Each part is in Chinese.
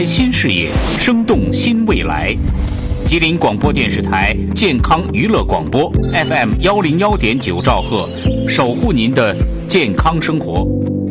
新视野，生动新未来。吉林广播电视台健康娱乐广播 FM101.9兆赫，守护您的健康生活。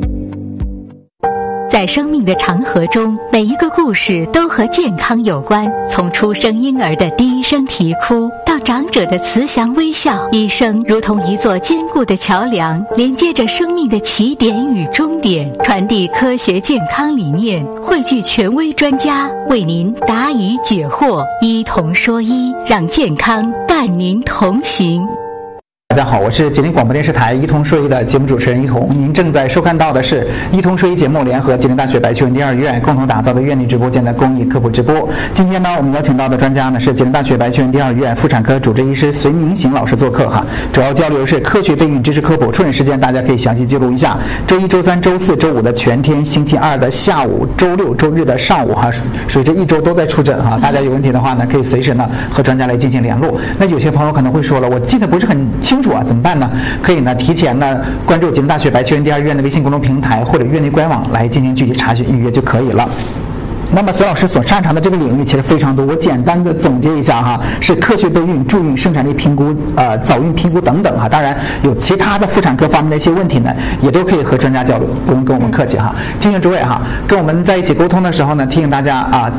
在生命的长河中，每一个故事都和健康有关。从出生婴儿的第一声啼哭，到长者的慈祥微笑，医生如同一座坚固的桥梁，连接着生命的起点与终点，传递科学健康理念，汇聚权威专家，为您答疑解惑，医同说医，让健康伴您同行。 大家好，我是吉林广播电视台医同说医的节目主持人一红。您正在收看到的是医同说医节目联合吉林大学白求恩第二医院共同打造的院内直播间的公益科普直播。今天呢，我们邀请到的专家呢是吉林大学白求恩第二医院妇产科主治医师隋明行老师做客哈。主要交流是科学备孕知识科普，出诊时间大家可以详细记录一下：周一、周三、周四、周五的全天，星期二的下午，周六、周日的上午哈，属于这一周都在出诊哈。大家有问题的话呢，可以随时呢和专家来进行联络。那有些朋友可能会说了，我记得不是很清楚啊，怎么办呢？可以呢提前呢关注吉林大学白求恩第二医院的微信公众平台或者院内官网来进行具体查询预约就可以了。那么隋老师所擅长的这个领域其实非常多，我简单的总结一下哈，是科学备孕、助孕、生产力评估、早孕评估等等哈。当然有其他的妇产科方面的一些问题呢，也都可以和专家交流，不用跟我们客气哈。提醒诸位哈，跟我们在一起沟通的时候呢，提醒大家啊。